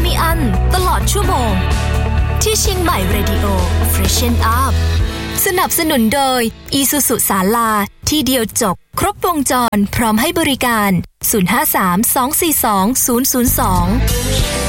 มีอันตลอดชั่วโมงที่เชียงใหม่ Radio Freshen Up สนับสนุนโดย Isuzu ศาลาที่เดียวจบครบวงจรพร้อมให้บริการ053 242 002